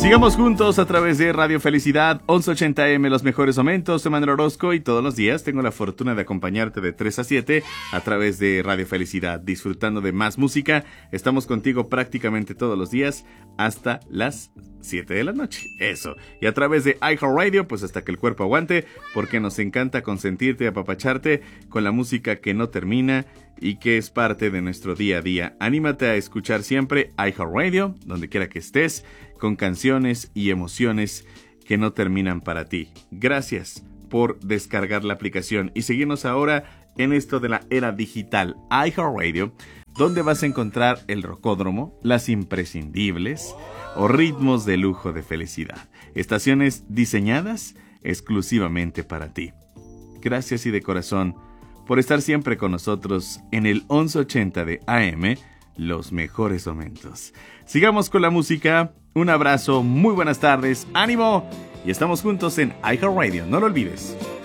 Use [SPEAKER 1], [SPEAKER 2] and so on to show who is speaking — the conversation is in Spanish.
[SPEAKER 1] Sigamos juntos a través de Radio Felicidad, 1180M, los mejores momentos. Soy Manuel Orozco y todos los días tengo la fortuna de acompañarte de 3 a 7 a través de Radio Felicidad, disfrutando de más música. Estamos contigo prácticamente todos los días hasta las 7 de la noche. Eso. Y a través de iHeartRadio, pues hasta que el cuerpo aguante, porque nos encanta consentirte y apapacharte con la música que no termina y que es parte de nuestro día a día. Anímate a escuchar siempre iHeartRadio, donde quiera que estés, con canciones y emociones que no terminan para ti. Gracias por descargar la aplicación y seguirnos ahora en esto de la era digital iHeartRadio, donde vas a encontrar el rocódromo, las imprescindibles o ritmos de lujo de felicidad. Estaciones diseñadas exclusivamente para ti. Gracias y de corazón por estar siempre con nosotros en el 1180 de AM, los mejores momentos. Sigamos con la música. Un abrazo, muy buenas tardes, ánimo y estamos juntos en iHeartRadio, no lo olvides.